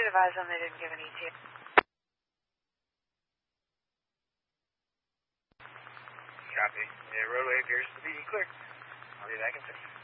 advise them they didn't give an ETA. Copy. The roadway appears to be clear. I'll be back in 6.